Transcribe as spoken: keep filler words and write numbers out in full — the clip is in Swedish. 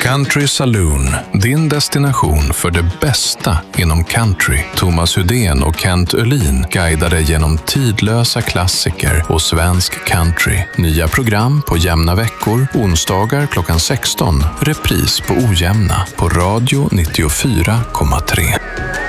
Country Saloon, din destination för det bästa inom country. Thomas Hudén och Kent Öhlin guidar dig genom tidlösa klassiker och svensk country. Nya program på jämna veckor, onsdagar klockan sexton, repris på ojämna på Radio nittiofyra komma tre.